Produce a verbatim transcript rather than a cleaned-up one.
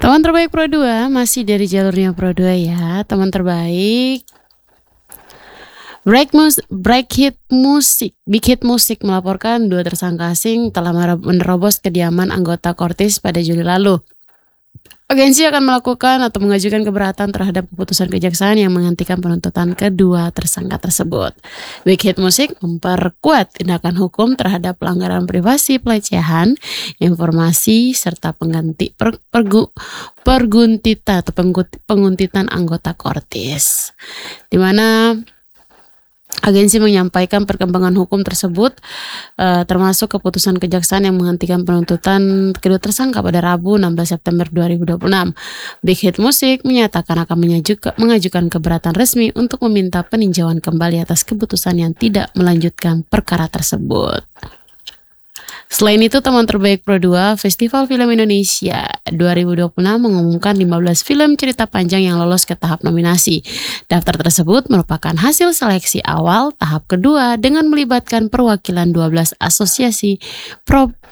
Teman terbaik Pro dua masih dari jalurnya Pro dua ya. Teman terbaik Break mus Break Hit Musik Big Hit Musik melaporkan dua tersangka asing telah menerobos kediaman anggota Kortis pada Juli lalu. Agensi akan melakukan atau mengajukan keberatan terhadap keputusan kejaksaan yang menghentikan penuntutan kedua tersangka tersebut. Big Hit Musik memperkuat tindakan hukum terhadap pelanggaran privasi, pelecehan, informasi, serta pengganti per, pergu, perguntitan atau penguntitan anggota Kortis, di mana agensi menyampaikan perkembangan hukum tersebut, uh, termasuk keputusan kejaksaan yang menghentikan penuntutan kedua tersangka pada Rabu enam belas September dua ribu dua puluh enam. Big Hit Musik menyatakan akan mengajukan, mengajukan keberatan resmi untuk meminta peninjauan kembali atas keputusan yang tidak melanjutkan perkara tersebut. Selain itu, teman terbaik Pro dua Festival Film Indonesia dua ribu dua puluh enam mengumumkan lima belas film cerita panjang yang lolos ke tahap nominasi. Daftar tersebut merupakan hasil seleksi awal tahap kedua dengan melibatkan perwakilan dua belas asosiasi pro